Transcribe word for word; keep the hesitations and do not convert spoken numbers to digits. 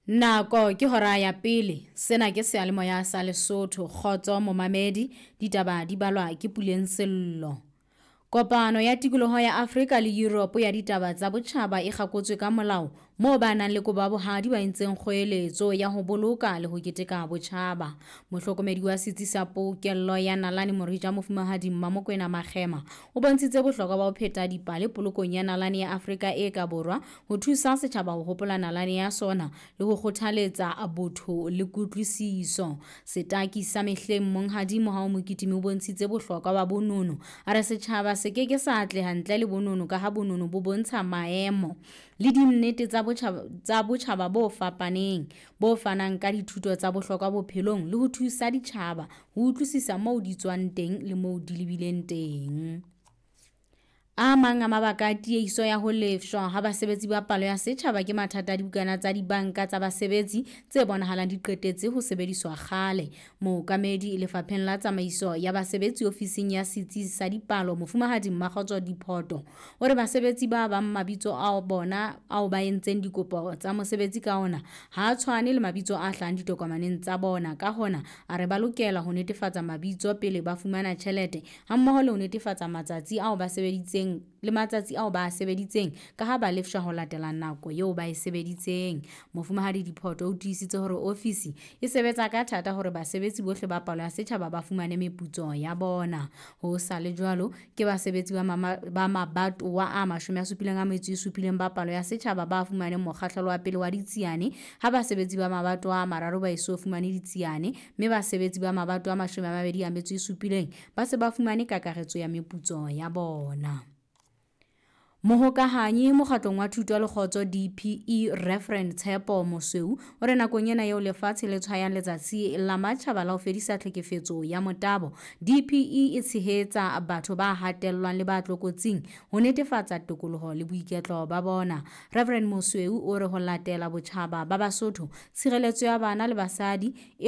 Nako ke hora ya pele. Sena ke seyalemoya sa Lesotho. Kgotso momamedi, ditaba di balwa ke Puleng Sello. Kopano ya tikoloho ya Afrika le Europe ya ditaba tsa botjhaba e kgakotswe ka molao moo ba nang le kobabohadi ba entseng kgoeletso ya ho boloka le ho keteka botjhaba. Mohlokomedi wa setsi sa pokello ya Nalane Morija Mofumahadi Mmamokwena Makgema o bontshitse bohlokwa ba ho pheta dipale polokong ya nalane ya Afrika e ka borwa ho thusa setjhaba ho hopola nalane ya sona le ho kgothaletsa botho le kutlwisiso. Setaki sa mehleng Monghadi Mohau Mokitimi o bontshitse bohlokwa ba bonono a re setjhaba se keke sa atleha ntle le bonono ka ha bonono bo bontsha maemo le dinnete tsa botjhaba tsa botjhaba bo fapaneng bo fanang ka dithuto tsa bohlokwa bophelong le ho thusa ditjhaba ho utlwisisa moo di tswang teng le moo di lebileng teng. A mang a mabaka a tiehiso ya ho lefshwa ha basebetsi ba palo ya setjhaba ke mathata a dibukana tsa dibanka tsa basebetsi tse bonahalang di qetetse ho sebediswa kgale. Mookamedi lefapheng la tsamaiso ya basebetsi ofising ya setsi sa dipalo Mofumahadi Mmakgotso Diphoto o re basebetsi ba bang mabitso a bona ao ba entseng dikopo tsa mosebetsi ka ona ha tshwane le mabitso a hlahang ditokomaneng tsa bona. Ka hona a re ba lokela ho netefatsa mabitso pele ba fumana tjhelete hammoho le ho netefatsa matsatsi ao ba sebeditseng le matsatsi ao ba a sebeditseng ka ha ba lefshwa ho latela nako eo ba e sebeditseng. Mofumahadi Diphoto o tiisitse hore ofisi e sebetsa ka thata hore basebetsi bohle ba palo ya setjhaba ba fumane meputso ya bona. Ho sa le jwalo ke basebetsi ba ba mabatowa a mashome a supileng a metso e supileng ba palo ya setjhaba ba fumane mokgahlelo wa pele wa ditsiane ha basebetsi ba mabatowa a mararo ba eso fumane ditsiane mme basebetsi ba mabatowa a mashome a mabedi a metso e supileng ba se ba fumane kakaretso ya meputso ya bona. Mohokahanyi mokgatlong wa thuto le kgotso D P E Reverend Tshepo Mosweu o re nakong ena eo lefatshe le tshwayang letsatsi la matjhaba la ho fedisa tlhekefetso ya motabo, D P E e tshehetsa batho ba hatellwang le ba tlokotsing ho netefatsa tokoloho le boiketlo ba bona. Reverend Mosweu o re ho latela botjhaba ba Basotho, tshireletso ya bana le basadi